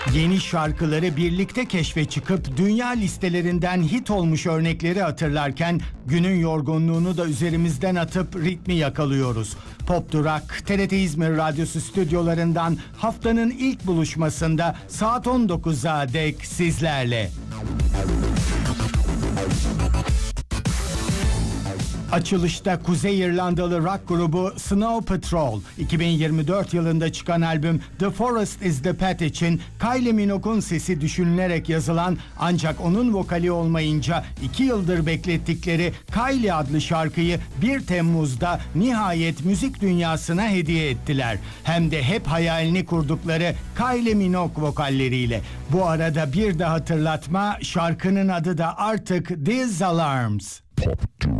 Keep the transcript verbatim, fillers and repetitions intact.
Yeni şarkıları birlikte keşfe çıkıp dünya listelerinden hit olmuş örnekleri hatırlarken günün yorgunluğunu da üzerimizden atıp ritmi yakalıyoruz. Pop Durak, T R T İzmir Radyosu stüdyolarından haftanın ilk buluşmasında saat on dokuza dek sizlerle. Açılışta Kuzey İrlandalı rock grubu Snow Patrol, iki bin yirmi dört yılında çıkan albüm The Forest is the Path için Kylie Minogue'un sesi düşünülerek yazılan ancak onun vokali olmayınca iki yıldır beklettikleri Kylie adlı şarkıyı bir Temmuz'da nihayet müzik dünyasına hediye ettiler. Hem de hep hayalini kurdukları Kylie Minogue vokalleriyle. Bu arada bir de hatırlatma, şarkının adı da artık These Alarms.